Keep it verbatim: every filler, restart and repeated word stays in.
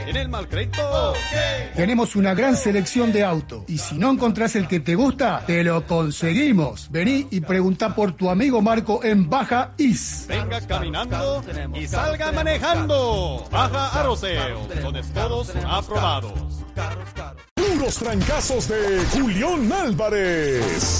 En el Malcreito, okay. Tenemos una gran selección de autos. Y si no encontrás el que te gusta, te lo conseguimos. Vení y preguntá por tu amigo Marco en Baja Is. Venga caminando y salga manejando. Baja Aroseo, donde todos aprobados. Puros trancazos de Julián Álvarez.